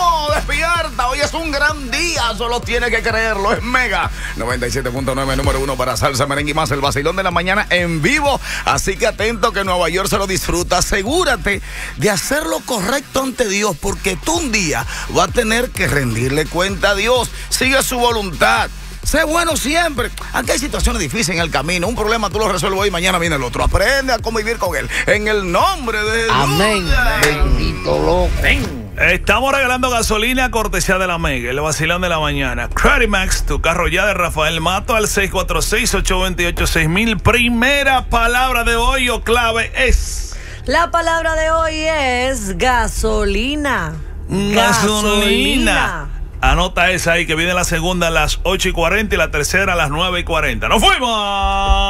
¡Vamos! ¡Despierta! Hoy es un gran día, solo tienes que creerlo. Es Mega 97.9, número 1 para salsa, merengue y más, el vacilón de la mañana en vivo. Así que atento que Nueva York se lo disfruta. Asegúrate de hacer lo correcto ante Dios, porque tú un día vas a tener que rendirle cuenta a Dios. Sigue su voluntad. Sé bueno siempre. Aunque hay situaciones difíciles en el camino, un problema tú lo resuelves hoy, mañana viene el otro. Aprende a convivir con él. En el nombre de Dios. Amén. Bendito loco. Estamos regalando gasolina cortesía de la Mega, el vacilón de la mañana. Credimax, tu carro ya de Rafael Mato al 646-828-6000. Primera palabra de hoy o clave es... La palabra de hoy es gasolina. Gasolina. Anota esa ahí que viene la segunda a las 8:40 y la tercera a las 9:40. ¡Nos fuimos!